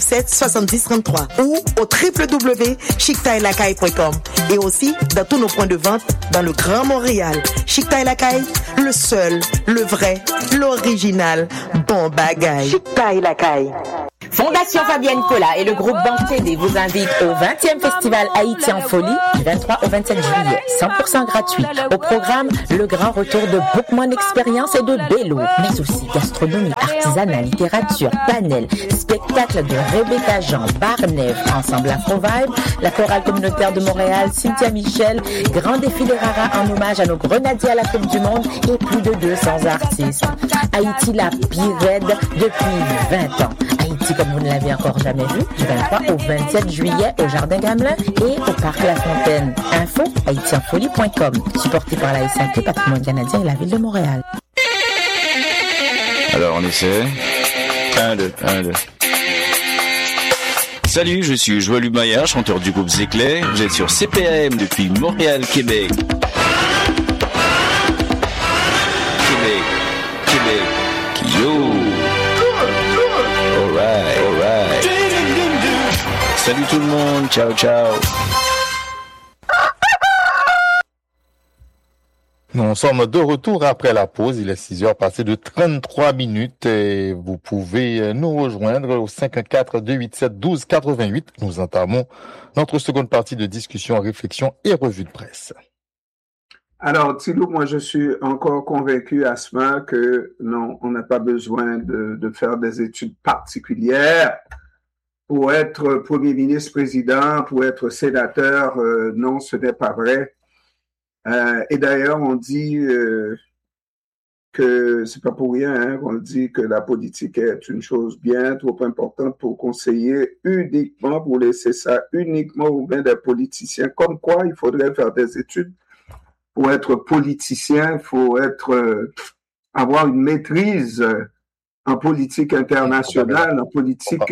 817 70 33 ou au www.chictaelacaille.com et aussi dans tous nos points de vente dans le Grand Montréal. Chicta et Lacaille, le seul, le vrai, l'original, bon bagaille. Chicta et Lacaille. Fondation Fabienne Cola et le groupe Banque TD vous invitent au 20e Festival Haïti en folie du 23 au 27 juillet. 100% gratuit. Au programme, le grand retour de Bookman Experience et de Bello, mais aussi gastronomie, artisanat, littérature, panel, spectacle de Rebecca Jean, Barnève, Ensemble Afro Vibe, la chorale communautaire de Montréal, Cynthia Michel, grand défilé rara en hommage à nos grenadiers à la Coupe du Monde et plus de 200 artistes. Haïti la pire raide depuis 20 ans. Haïti comme vous ne l'avez encore jamais vu, du 23 au 27 juillet au Jardin Gamelin et au Parc La Fontaine. Info, haïtienfolie.com, supporté par la SAQ, Patrimoine canadien et la Ville de Montréal. Alors on essaie. 1, 2, 1, 2. Salut, je suis Joël Humaya, chanteur du groupe Zéclair. Vous êtes sur CPAM depuis Montréal, Québec. Québec. Yo. Alright. Salut tout le monde, ciao. Nous sommes de retour après la pause. Il est 6h passé de 33 minutes et vous pouvez nous rejoindre au 514-287-1288. Nous entamons notre seconde partie de discussion, réflexion et revue de presse. Alors, Thilo, moi, je suis encore convaincu, Asma, que non, on n'a pas besoin de faire des études particulières pour être Premier ministre, président, pour être sénateur. Non, ce n'est pas vrai. Et d'ailleurs, on dit que c'est pas pour rien, hein, on dit que la politique est une chose bien trop importante pour conseiller uniquement, pour laisser ça uniquement aux mains des politiciens. Comme quoi, il faudrait faire des études. Pour être politicien, il faut avoir une maîtrise en politique internationale, en politique,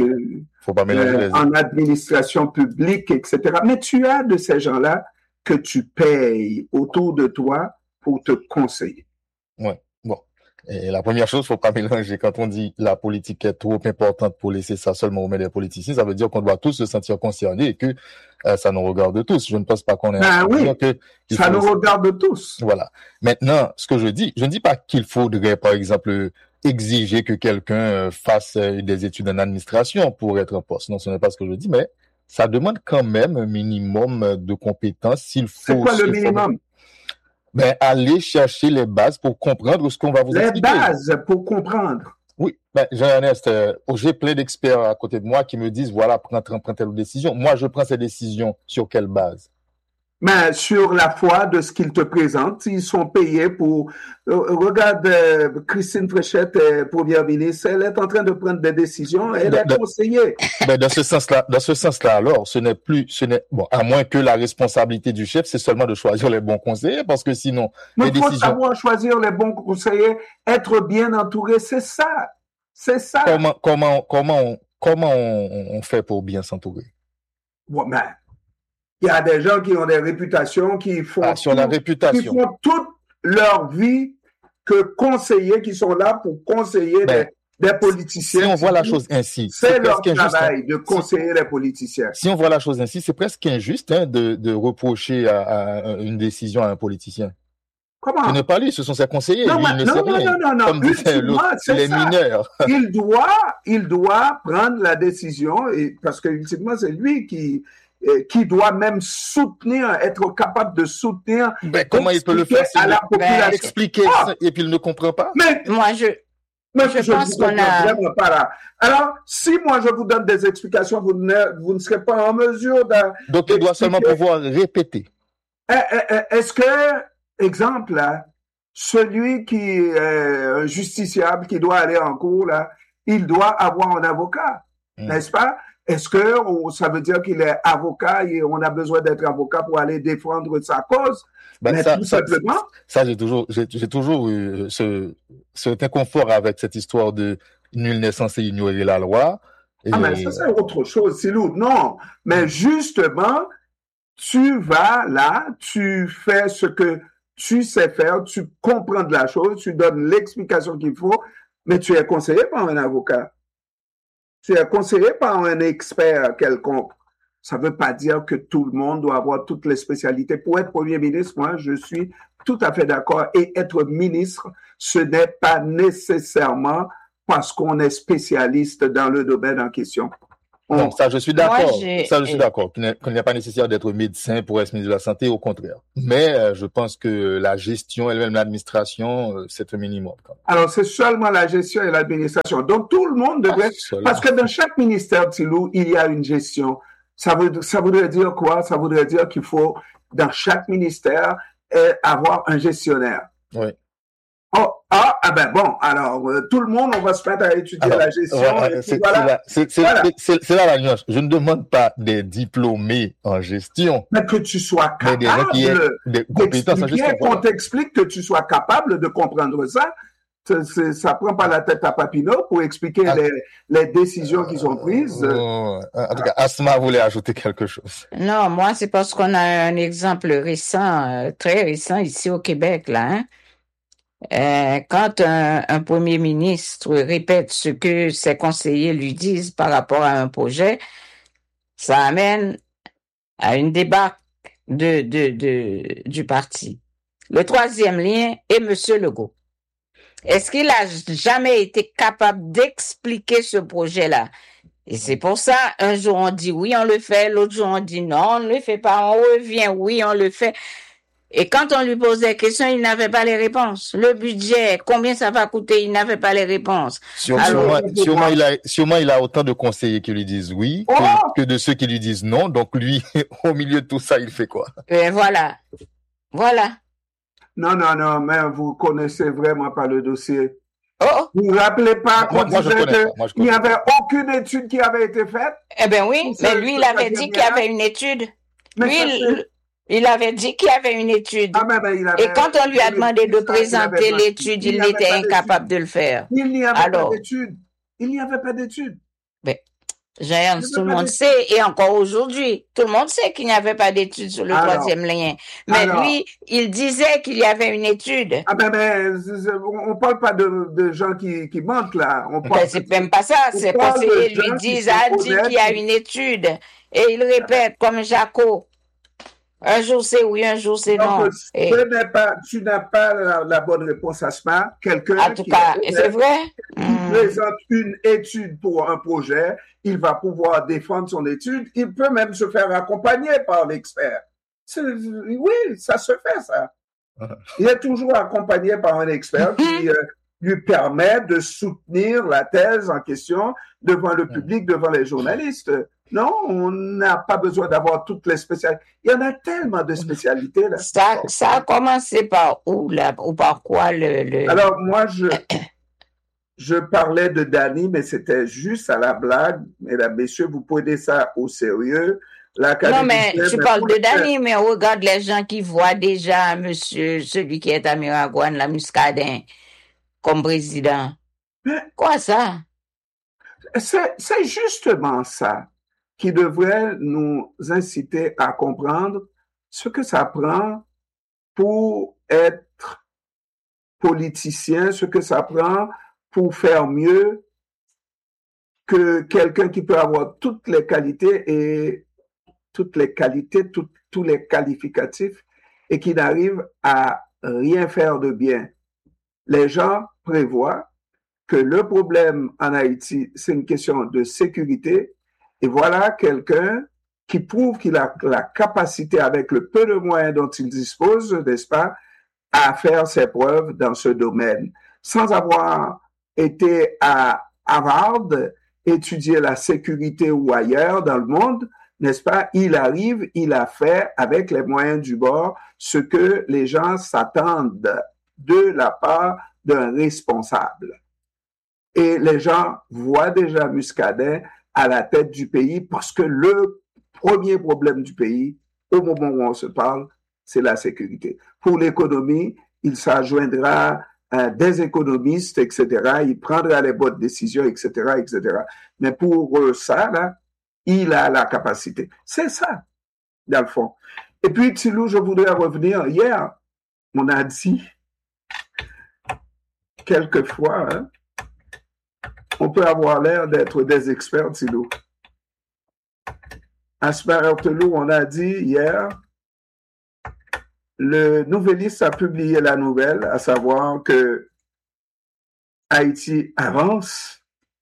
en administration publique, etc. Mais tu as de ces gens-là que tu payes autour de toi pour te conseiller. Ouais, bon. Et la première chose, faut pas mélanger. Quand on dit la politique est trop importante pour laisser ça seulement aux mains des politiciens, ça veut dire qu'on doit tous se sentir concernés et que ça nous regarde tous. Je ne pense pas qu'on ait ça nous regarde tous. Voilà. Maintenant, ce que je ne dis pas qu'il faudrait, par exemple, exiger que quelqu'un fasse des études en administration pour être en poste. Non, ce n'est pas ce que je dis, mais ça demande quand même un minimum de compétences s'il faut. C'est quoi le minimum? Ben, aller chercher les bases pour comprendre ce qu'on va vous expliquer. Les bases pour comprendre. Oui, ben, Jean-Ernest, j'ai plein d'experts à côté de moi qui me disent, voilà, prends telle décision. Moi, je prends ces décisions sur quelle base? Mais sur la foi de ce qu'ils te présentent, ils sont payés pour... regarde, Christine Fréchette, première ministre, elle est en train de prendre des décisions, elle est conseillère. Ben, dans ce sens-là, alors, bon, à moins que la responsabilité du chef, c'est seulement de choisir les bons conseillers, parce que sinon, il faut savoir choisir les bons conseillers, être bien entouré, c'est ça. C'est ça. Comment on fait pour bien s'entourer? Bon, ben, il y a des gens qui ont des réputations, qui font toute leur vie que conseillers, qui sont là pour conseiller des politiciens. Si on voit la chose ainsi, c'est leur travail de conseiller les politiciens. Si on voit la chose ainsi, c'est presque injuste de reprocher à une décision à un politicien. Comment? Ce n'est pas lui, ce sont ses conseillers. Non, comme disait l'autre, les mineurs. Il doit prendre la décision, parce que ultimement, c'est lui qui doit même être capable de soutenir. Comment il peut le faire à la population? Expliquer et puis il ne comprend pas. Mais moi, je pense qu'on a... vraiment pas là. Alors, si moi je vous donne des explications, vous ne serez pas en mesure de... Donc, il doit seulement pouvoir répéter. Est-ce que, exemple, là, celui qui est un justiciable, qui doit aller en cours, là, il doit avoir un avocat, n'est-ce pas? Est-ce que ça veut dire qu'il est avocat et on a besoin d'être avocat pour aller défendre sa cause? Tout simplement. J'ai toujours eu cet inconfort avec cette histoire de nul n'est censé ignorer la loi. Mais ça, c'est autre chose, Silou. Non. Mais justement, tu vas là, tu fais ce que tu sais faire, tu comprends de la chose, tu donnes l'explication qu'il faut, mais tu es conseillé par un avocat. Tu es conseillé par un expert quelconque. Ça ne veut pas dire que tout le monde doit avoir toutes les spécialités. Pour être Premier ministre, moi, je suis tout à fait d'accord. Et être ministre, ce n'est pas nécessairement parce qu'on est spécialiste dans le domaine en question. Non, ça, je suis d'accord. Ça, je suis d'accord. Qu'il n'est pas nécessaire d'être médecin pour être ministre de la Santé, au contraire. Mais je pense que la gestion elle-même, l'administration, c'est un minimum. Quand même. Alors, c'est seulement la gestion et l'administration. Donc, tout le monde devrait... Parce que dans chaque ministère, Tilou, il y a une gestion. Ça voudrait dire quoi? Ça voudrait dire qu'il faut, dans chaque ministère, avoir un gestionnaire. Oui. Alors, tout le monde, on va se mettre à étudier la gestion. C'est là la nuance. Je ne demande pas des diplômés en gestion. Mais que tu sois capable d'expliquer, qu'on t'explique que tu sois capable de comprendre ça. Ça prend pas la tête à Papineau pour expliquer les décisions qui sont prises. En tout cas, Asma voulait ajouter quelque chose. Non, moi, c'est parce qu'on a un exemple récent, très récent ici au Québec, là, quand un premier ministre répète ce que ses conseillers lui disent par rapport à un projet, ça amène à une débâcle du parti. Le troisième lien est Monsieur Legault. Est-ce qu'il a jamais été capable d'expliquer ce projet-là? Et c'est pour ça, un jour on dit oui, on le fait, l'autre jour on dit non, on ne le fait pas, on revient, oui, on le fait. Et quand on lui pose des questions, il n'avait pas les réponses. Le budget, combien ça va coûter, il n'avait pas les réponses. Sûrement, il a autant de conseillers qui lui disent oui que de ceux qui lui disent non. Donc lui, au milieu de tout ça, il fait quoi? Et voilà. Non, mais vous connaissez vraiment pas le dossier. Oh. Vous vous rappelez pas qu'on disait qu'il n'y avait aucune étude qui avait été faite? Eh bien oui, mais lui, il avait dit qu'il y avait une étude. Il avait dit qu'il y avait une étude. Et quand on lui a demandé de présenter l'étude, il était incapable de le faire. Il n'y avait pas d'étude. Il n'y avait pas d'étude. Jean, tout le monde sait, et encore aujourd'hui, tout le monde sait qu'il n'y avait pas d'étude sur le troisième lien. Mais lui, il disait qu'il y avait une étude. On parle pas de gens qui mentent, là. C'est même pas ça. Ses conseillers lui disent, dit qu'il y a une étude. Et il répète, comme Jaco. Un jour c'est oui, un jour c'est non. Tu n'as pas la bonne réponse à ça. En tout cas, c'est vrai. Qui présente une étude pour un projet, il va pouvoir défendre son étude. Il peut même se faire accompagner par l'expert. Oui, ça se fait, ça. Il est toujours accompagné par un expert qui lui permet de soutenir la thèse en question devant le public, devant les journalistes. Non, on n'a pas besoin d'avoir toutes les spécialités. Il y en a tellement de spécialités, là. Ça a commencé par où, là, ou par quoi Alors, moi, je parlais de Dany, mais c'était juste à la blague. Mesdames, messieurs, vous prenez ça au sérieux. Non, mais tu parles de Dany, mais regarde les gens qui voient déjà monsieur, celui qui est à Miragouane, la Muscadin, comme président. Quoi ça? C'est justement ça qui devrait nous inciter à comprendre ce que ça prend pour être politicien, ce que ça prend pour faire mieux que quelqu'un qui peut avoir toutes les qualités, tous les qualificatifs et qui n'arrive à rien faire de bien. Les gens prévoient que le problème en Haïti, c'est une question de sécurité. Et voilà quelqu'un qui prouve qu'il a la capacité, avec le peu de moyens dont il dispose, n'est-ce pas, à faire ses preuves dans ce domaine. Sans avoir été à Harvard, étudier la sécurité ou ailleurs dans le monde, n'est-ce pas, il arrive, il a fait avec les moyens du bord ce que les gens s'attendent de la part d'un responsable. Et les gens voient déjà Muscadet à la tête du pays parce que le premier problème du pays, au moment où on se parle, c'est la sécurité. Pour l'économie, il s'adjoindra des économistes, etc. Il prendra les bonnes décisions, etc., etc. Mais pour ça, là, il a la capacité. C'est ça, dans le fond. Et puis, Tilou, je voudrais revenir. Hier, on a dit quelquefois, on peut avoir l'air d'être des experts, Tilou. Asper Ertelou, on a dit hier, le Nouvelliste a publié la nouvelle, à savoir que Haïti avance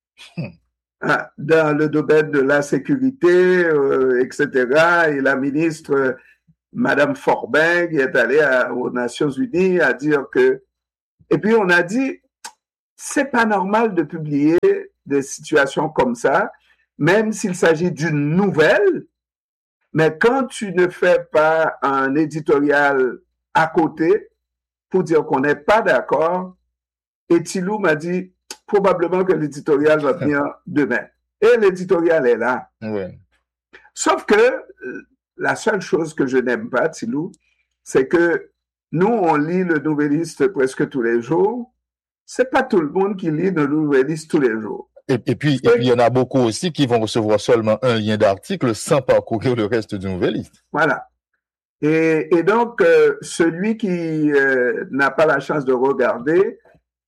dans le domaine de la sécurité, etc. Et la ministre, Madame Forbin, est allée aux Nations Unies à dire que... Et puis on a dit, c'est pas normal de publier des situations comme ça, même s'il s'agit d'une nouvelle, mais quand tu ne fais pas un éditorial à côté pour dire qu'on n'est pas d'accord, et Tilou m'a dit probablement que l'éditorial va venir demain. Et l'éditorial est là. Oui. Sauf que la seule chose que je n'aime pas, Tilou, c'est que nous, on lit le Nouvelliste presque tous les jours. C'est pas tout le monde qui lit le Nouvelliste tous les jours. Et puis, il y en a beaucoup aussi qui vont recevoir seulement un lien d'article sans parcourir le reste du Nouvelliste. Voilà. Et donc, celui qui n'a pas la chance de regarder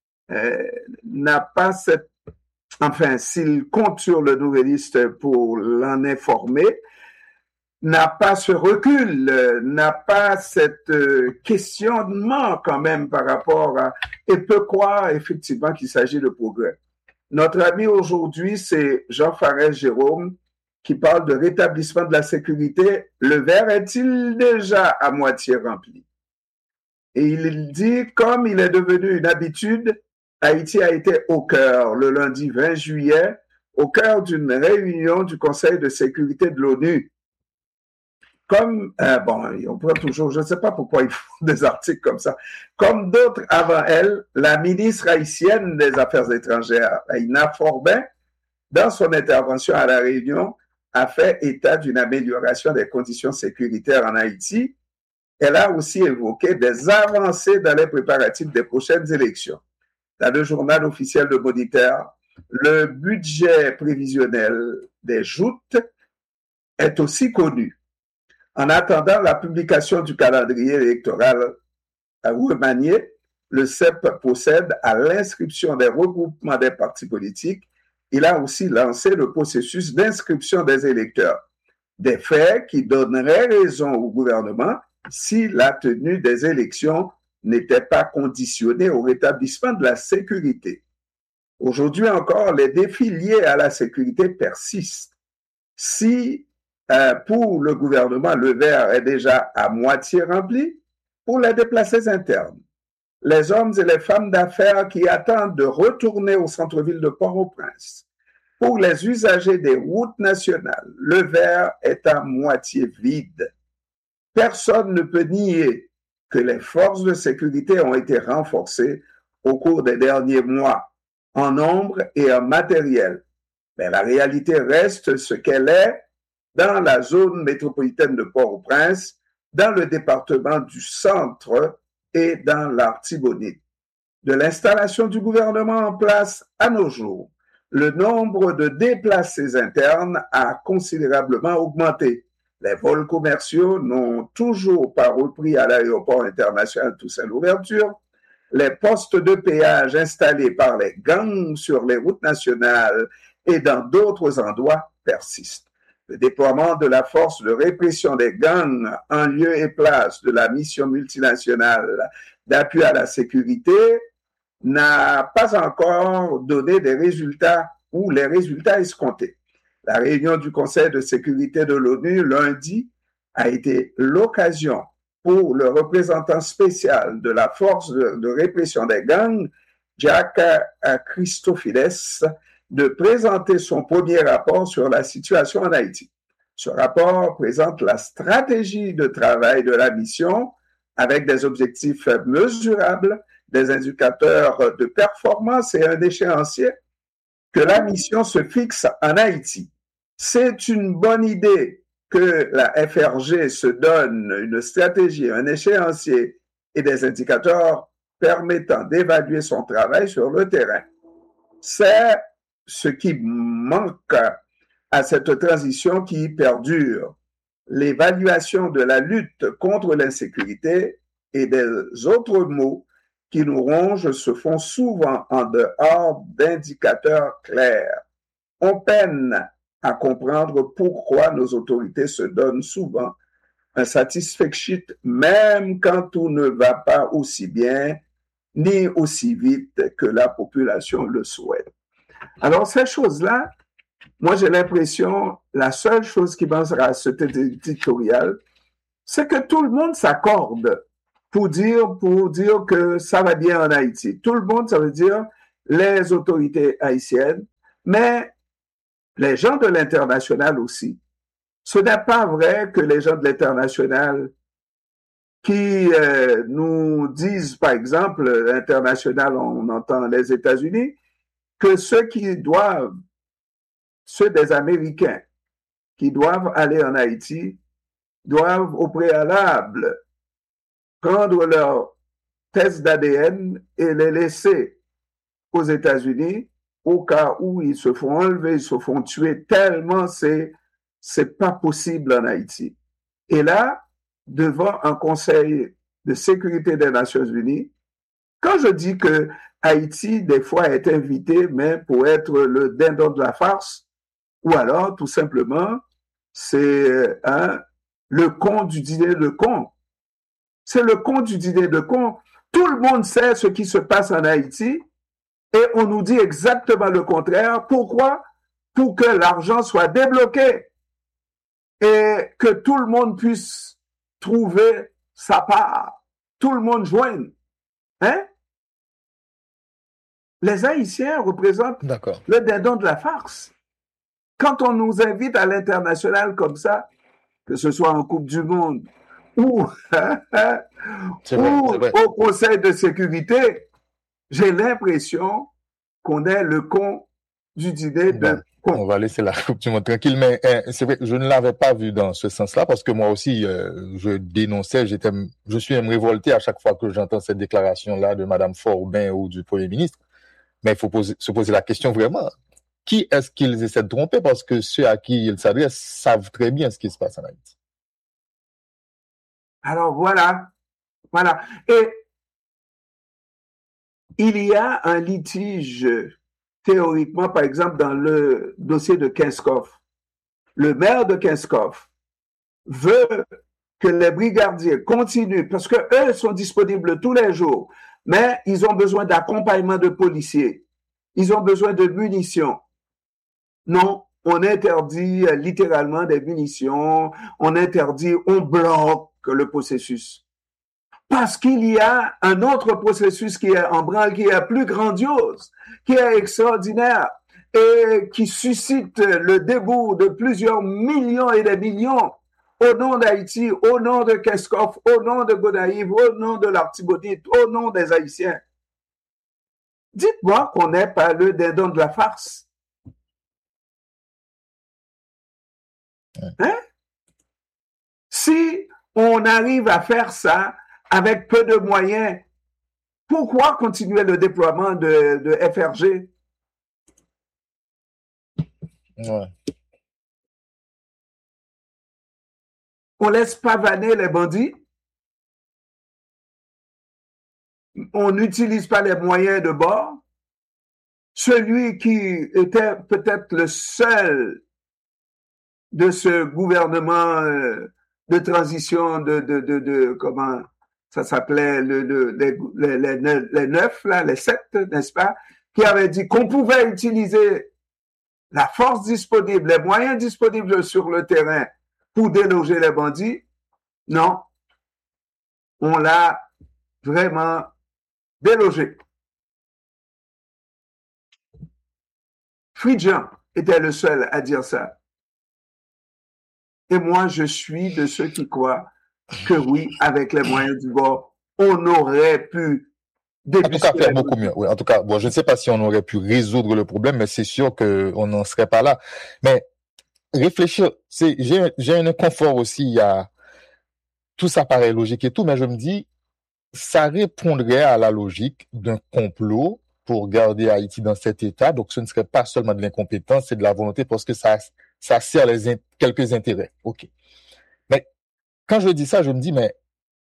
n'a pas cette... Enfin, s'il compte sur le Nouvelliste pour l'en informer, n'a pas ce recul, n'a pas cette questionnement quand même par rapport à... et peut croire effectivement qu'il s'agit de progrès. Notre ami aujourd'hui, c'est Jean Farès Jérôme, qui parle de rétablissement de la sécurité. Le verre est-il déjà à moitié rempli? Et il dit, comme il est devenu une habitude, Haïti a été au cœur, le lundi 20 juillet, au cœur d'une réunion du Conseil de sécurité de l'ONU. Comme, on prend toujours, je ne sais pas pourquoi ils font des articles comme ça, comme d'autres avant elle, la ministre haïtienne des Affaires étrangères, Aïna Forbin, dans son intervention à la réunion, a fait état d'une amélioration des conditions sécuritaires en Haïti. Elle a aussi évoqué des avancées dans les préparatifs des prochaines élections. Dans le journal officiel de Moniteur, le budget prévisionnel des joutes est aussi connu. En attendant la publication du calendrier électoral remanié, le CEP procède à l'inscription des regroupements des partis politiques. Il a aussi lancé le processus d'inscription des électeurs. Des faits qui donneraient raison au gouvernement si la tenue des élections n'était pas conditionnée au rétablissement de la sécurité. Aujourd'hui encore, les défis liés à la sécurité persistent. Si pour le gouvernement, le verre est déjà à moitié rempli, pour les déplacés internes, les hommes et les femmes d'affaires qui attendent de retourner au centre-ville de Port-au-Prince, pour les usagers des routes nationales, le verre est à moitié vide. Personne ne peut nier que les forces de sécurité ont été renforcées au cours des derniers mois, en nombre et en matériel. Mais la réalité reste ce qu'elle est dans la zone métropolitaine de Port-au-Prince, dans le département du Centre et dans l'Artibonite. De l'installation du gouvernement en place à nos jours, le nombre de déplacés internes a considérablement augmenté. Les vols commerciaux n'ont toujours pas repris à l'aéroport international Toussaint-Louverture. Les postes de péage installés par les gangs sur les routes nationales et dans d'autres endroits persistent. Le déploiement de la force de répression des gangs en lieu et place de la mission multinationale d'appui à la sécurité n'a pas encore donné des résultats ou les résultats escomptés. La réunion du Conseil de sécurité de l'ONU lundi a été l'occasion pour le représentant spécial de la force de répression des gangs, Jack Christofides, de présenter son premier rapport sur la situation en Haïti. Ce rapport présente la stratégie de travail de la mission avec des objectifs mesurables, des indicateurs de performance et un échéancier que la mission se fixe en Haïti. C'est une bonne idée que la FRG se donne une stratégie, un échéancier et des indicateurs permettant d'évaluer son travail sur le terrain. C'est ce qui manque à cette transition qui perdure. L'évaluation de la lutte contre l'insécurité et des autres maux qui nous rongent se font souvent en dehors d'indicateurs clairs. On peine à comprendre pourquoi nos autorités se donnent souvent un satisfait même quand tout ne va pas aussi bien ni aussi vite que la population le souhaite. Alors, ces choses-là, moi, j'ai l'impression, la seule chose qui pensera à cet éditorial, c'est que tout le monde s'accorde pour dire que ça va bien en Haïti. Tout le monde, ça veut dire les autorités haïtiennes, mais les gens de l'international aussi. Ce n'est pas vrai que les gens de l'international qui nous disent, par exemple, l'international, on entend les États-Unis, que ceux des Américains qui doivent aller en Haïti, doivent au préalable prendre leur test d'ADN et les laisser aux États-Unis au cas où ils se font enlever, ils se font tuer tellement c'est pas possible en Haïti. Et là, devant un Conseil de sécurité des Nations Unies, quand je dis que Haïti, des fois, est invité, mais pour être le dindon de la farce, ou alors, tout simplement, c'est le con du dîner de con. C'est le con du dîner de con. Tout le monde sait ce qui se passe en Haïti et on nous dit exactement le contraire. Pourquoi? Pour que l'argent soit débloqué et que tout le monde puisse trouver sa part. Tout le monde joigne. Hein? Les Haïtiens représentent le dindon de la farce. Quand on nous invite à l'international comme ça, que ce soit en Coupe du Monde ou au Conseil de sécurité, j'ai l'impression qu'on est le con du dîner de con. On va laisser la Coupe du Monde tranquille, mais c'est vrai, je ne l'avais pas vu dans ce sens-là parce que moi aussi, je dénonçais, je suis même révolté à chaque fois que j'entends cette déclaration-là de Madame Forbin ou du Premier ministre. Mais il faut se poser la question vraiment. Qui est-ce qu'ils essaient de tromper? Parce que ceux à qui ils s'adressent savent très bien ce qui se passe en Haïti. Alors voilà. Et il y a un litige, théoriquement, par exemple, dans le dossier de Kinskov. Le maire de Kinskov veut que les brigadiers continuent, parce que eux sont disponibles tous les jours, mais ils ont besoin d'accompagnement de policiers. Ils ont besoin de munitions. Non, on interdit littéralement des munitions, on bloque le processus. Parce qu'il y a un autre processus qui est en branle, qui est plus grandiose, qui est extraordinaire et qui suscite le dégoût de plusieurs millions et des millions au nom d'Haïti, au nom de Kinskov, au nom de Gonaïve, au nom de l'Artibonite, au nom des Haïtiens. Dites-moi qu'on n'est pas le dindon de la farce. Hein? Si on arrive à faire ça avec peu de moyens, pourquoi continuer le déploiement de FRG? Ouais. On laisse pavaner les bandits? On n'utilise pas les moyens de bord? Celui qui était peut-être le seul de ce gouvernement de transition de comment ça s'appelait les 9 là, les 7, n'est-ce pas, qui avait dit qu'on pouvait utiliser la force disponible, les moyens disponibles sur le terrain pour déloger les bandits. Non, on l'a vraiment délogé. Fridjan était le seul à dire ça. Et moi, je suis de ceux qui croient que oui, avec les moyens du bord, on aurait pu en tout cas, faire beaucoup mieux. Oui, en tout cas, bon, je ne sais pas si on aurait pu résoudre le problème, mais c'est sûr qu'on n'en serait pas là. Mais réfléchir, j'ai un inconfort aussi. Tout ça paraît logique et tout, mais je me dis, ça répondrait à la logique d'un complot pour garder Haïti dans cet état. Donc, ce ne serait pas seulement de l'incompétence, c'est de la volonté parce que ça sert quelques intérêts. OK. Mais quand je dis ça, je me dis, mais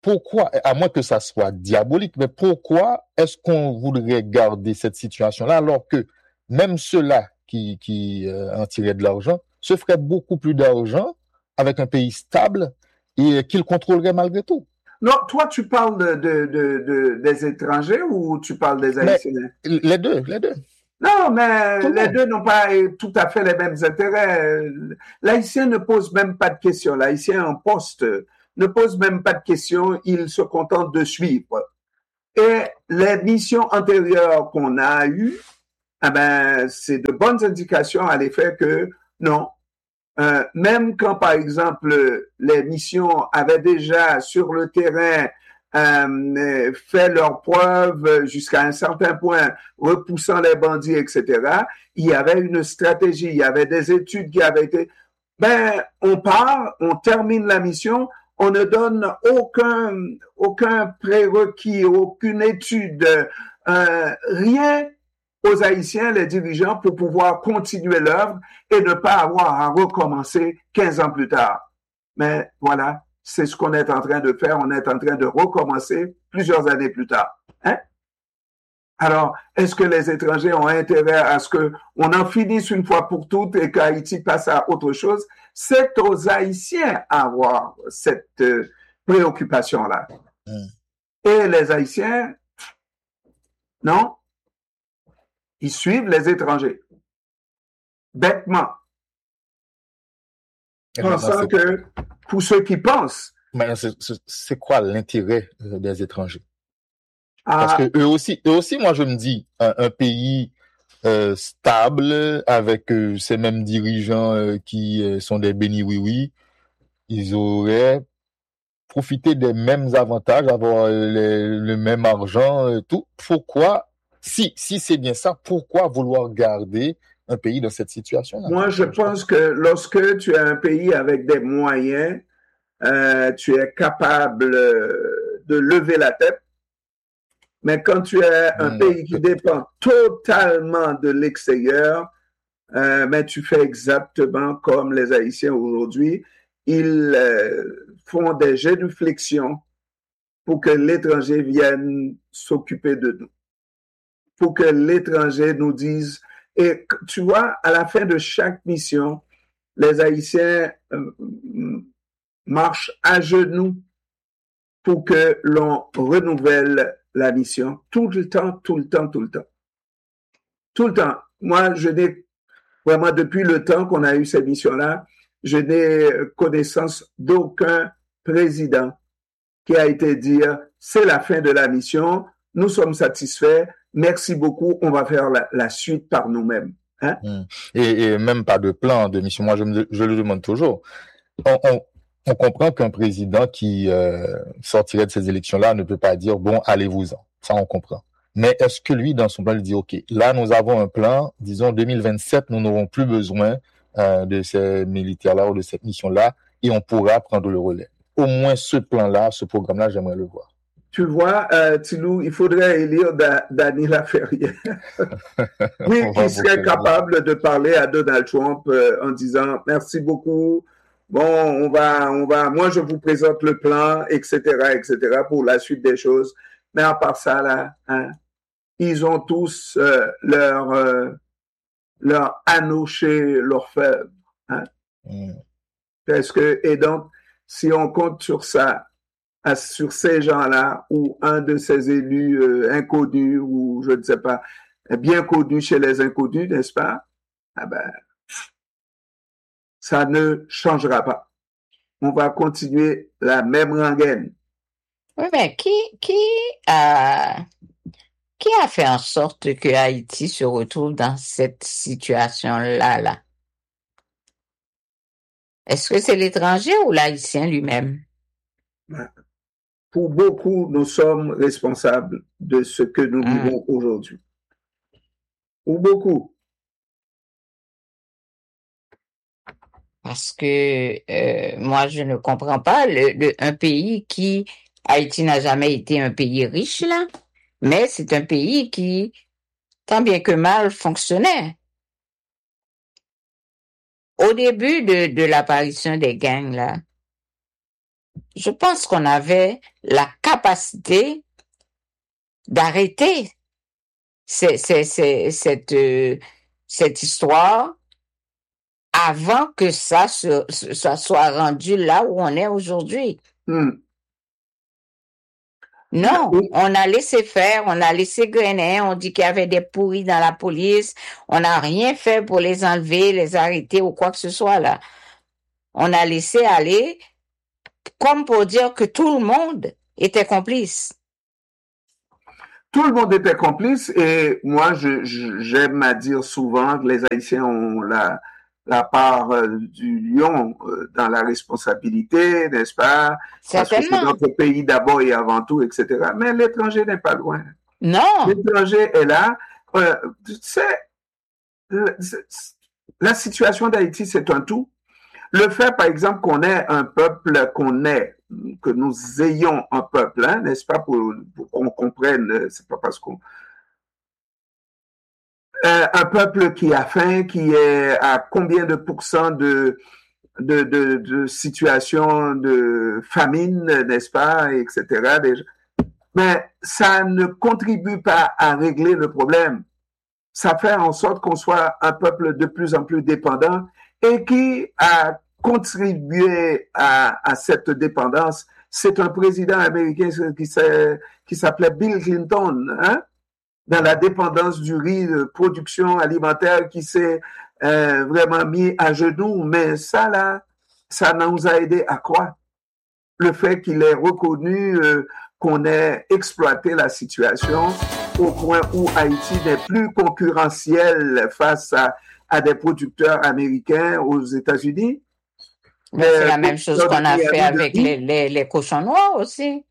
pourquoi, à moins que ça soit diabolique, mais pourquoi est-ce qu'on voudrait garder cette situation-là alors que même ceux-là qui en tiraient de l'argent se feraient beaucoup plus d'argent avec un pays stable et qu'ils contrôleraient malgré tout? Non, toi, tu parles des étrangers ou tu parles des Mais Haïtiens? les deux. Non, mais Tout le les monde. deux n'ont pas tout à fait les mêmes intérêts. L'Haïtien ne pose même pas de questions. L'Haïtien en poste ne pose même pas de questions. Il se contente de suivre. Et les missions antérieures qu'on a eues, eh ben, c'est de bonnes indications à l'effet que non. Même quand, par exemple, les missions avaient déjà sur le terrain fait leurs preuves jusqu'à un certain point, repoussant les bandits, etc., il y avait une stratégie, il y avait des études qui avaient été... Ben, on part, on termine la mission, on ne donne aucun prérequis, aucune étude, rien aux Haïtiens, les dirigeants, pour pouvoir continuer l'œuvre et ne pas avoir à recommencer 15 ans plus tard. Mais voilà, c'est ce qu'on est en train de faire. On est en train de recommencer plusieurs années plus tard. Hein? Alors, est-ce que les étrangers ont intérêt à ce qu'on en finisse une fois pour toutes et qu'Haïti passe à autre chose? C'est aux Haïtiens à avoir cette préoccupation-là. Et les Haïtiens, non, ils suivent les étrangers. Bêtement. Pensant que, pour ceux qui pensent... Mais c'est quoi l'intérêt des étrangers? Parce que eux aussi, moi je me dis, un pays stable, avec ces mêmes dirigeants qui sont des bénis oui-oui, ils auraient profité des mêmes avantages, avoir le même argent, tout. Pourquoi, si c'est bien ça, pourquoi vouloir garder un pays dans cette situation-là? Moi, je pense que lorsque tu as un pays avec des moyens, tu es capable de lever la tête. Mais quand tu as un pays qui dépend totalement de l'extérieur, mais tu fais exactement comme les Haïtiens aujourd'hui. Ils font des jets de flexion pour que l'étranger vienne s'occuper de nous. Pour que l'étranger nous dise... Et tu vois, à la fin de chaque mission, les Haïtiens marchent à genoux pour que l'on renouvelle la mission tout le temps. Tout le temps. Moi, je n'ai vraiment, depuis le temps qu'on a eu ces missions-là, je n'ai connaissance d'aucun président qui a été dire c'est la fin de la mission, nous sommes satisfaits, merci beaucoup, on va faire la suite par nous-mêmes. Hein? Et même pas de plan de mission. Moi, je le demande toujours. On comprend qu'un président qui sortirait de ces élections-là ne peut pas dire bon, allez-vous-en. Ça, on comprend. Mais est-ce que lui, dans son plan, il dit ok, là, nous avons un plan, disons 2027, nous n'aurons plus besoin de ces militaires-là ou de cette mission-là, et on pourra prendre le relais. Au moins ce plan-là, ce programme-là, j'aimerais le voir. Tu vois, Tilou, il faudrait élire Dany Laferrière. Oui, qui serait capable de parler à Donald Trump en disant merci beaucoup. Bon, on va, moi je vous présente le plan, etc., pour la suite des choses. Mais à part ça, là, hein, ils ont tous leur anneau chez l'orfèvre. Hein. Et donc, si on compte sur ça, sur ces gens-là, ou un de ces élus inconnus, ou je ne sais pas, bien connus chez les inconnus, n'est-ce pas? Ah ben, ça ne changera pas. On va continuer la même rengaine. Oui, mais qui a fait en sorte que Haïti se retrouve dans cette situation-là, là? Est-ce que c'est l'étranger ou l'Haïtien lui-même? Pour beaucoup, nous sommes responsables de ce que nous vivons aujourd'hui. Pour beaucoup. Parce que moi, je ne comprends pas un pays qui... Haïti n'a jamais été un pays riche, là, mais c'est un pays qui, tant bien que mal, fonctionnait. Au début de l'apparition des gangs, là, je pense qu'on avait la capacité d'arrêter cette histoire avant que ça soit rendu là où on est aujourd'hui. Non, on a laissé faire, on a laissé grainer, on dit qu'il y avait des pourris dans la police, on n'a rien fait pour les enlever, les arrêter ou quoi que ce soit là. On a laissé aller comme pour dire que tout le monde était complice. Tout le monde était complice et moi, j'aime à dire souvent que les Haïtiens ont la part du lion dans la responsabilité, n'est-ce pas? Certainement. Parce que c'est notre pays d'abord et avant tout, etc. Mais l'étranger n'est pas loin. Non. L'étranger est là. Tu sais, la situation d'Haïti, c'est un tout. Le fait, par exemple, qu'on ait un peuple, que nous ayons un peuple, hein, n'est-ce pas, pour qu'on comprenne, c'est pas parce qu'on... un peuple qui a faim, qui est à combien de pourcents de situation de famine, n'est-ce pas, etc. Mais ça ne contribue pas à régler le problème. Ça fait en sorte qu'on soit un peuple de plus en plus dépendant et qui a contribué à cette dépendance. C'est un président américain qui s'appelait Bill Clinton, hein? Dans la dépendance du riz de production alimentaire qui s'est vraiment mis à genoux. Mais ça, là, ça nous a aidé à quoi? Le fait qu'il ait reconnu qu'on ait exploité la situation au point où Haïti n'est plus concurrentiel face à des producteurs américains aux États-Unis. Mais c'est la même chose qu'on a fait avec les cochons noirs aussi.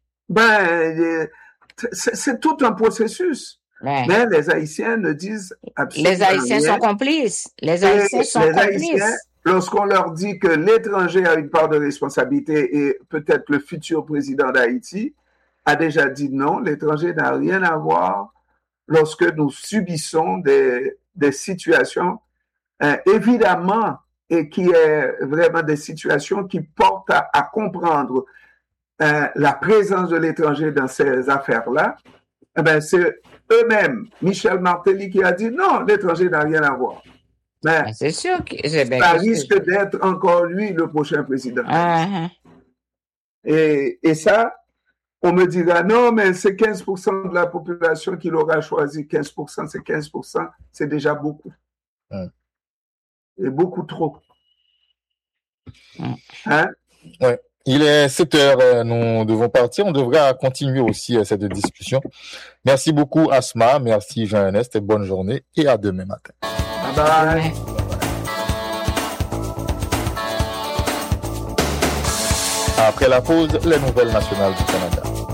C'est tout un processus. Ouais. Mais les Haïtiens ne disent absolument rien. Les Haïtiens sont complices. Les Haïtiens sont complices. Haïtiens, lorsqu'on leur dit que l'étranger a une part de responsabilité et peut-être le futur président d'Haïti a déjà dit non, l'étranger n'a rien à voir lorsque nous subissons des situations, évidemment, et qui est vraiment des situations qui portent à comprendre la présence de l'étranger dans ces affaires-là. Eh bien, c'est eux-mêmes, Michel Martelly, qui a dit non, l'étranger n'a rien à voir. Mais c'est sûr que ça risque d'être encore lui le prochain président. Et ça, on me dira non, mais c'est 15% de la population qui l'aura choisi. 15%, c'est 15%, c'est déjà beaucoup. Et beaucoup trop. Hein? Ouais. Il est 7 heures, nous devons partir. On devra continuer aussi cette discussion. Merci beaucoup Asma, merci Jean-Ernest, et bonne journée et à demain matin. Bye bye. Après la pause, les nouvelles nationales du Canada.